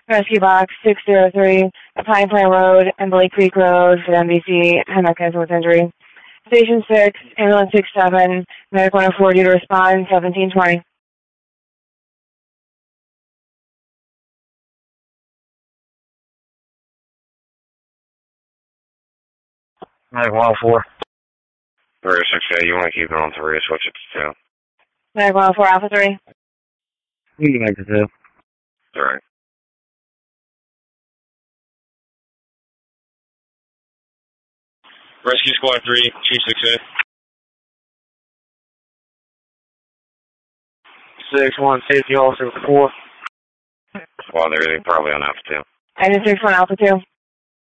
Rescue Box 603, Pine Plain Road and Blake Creek Road for MBC, Hemekins with injury. Station 6, Ambulance 67, Medic 104 due to respond, 1720. Medic 104. 36A, you want to keep it on 3, switch it to 2. Medic 104 Alpha 3. You can make the 2. Alright. Rescue Squad 3, Chief 6A. 6-1, safety officer 4. Squad, everything probably on Alpha 2. Engine 6-1 Alpha 2.